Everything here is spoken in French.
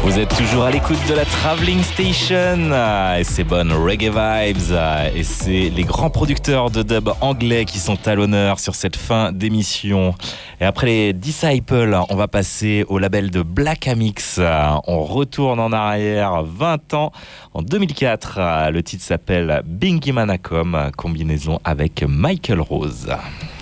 Vous êtes toujours à l'écoute de la Traveling Station et c'est bonnes reggae vibes et c'est les grands producteurs de dub anglais qui sont à l'honneur sur cette fin d'émission. Et après les Disciples, on va passer au label de Black Amix. On retourne en arrière 20 ans. En 2004, le titre s'appelle Bingy Manacom, combinaison avec Michael Rose.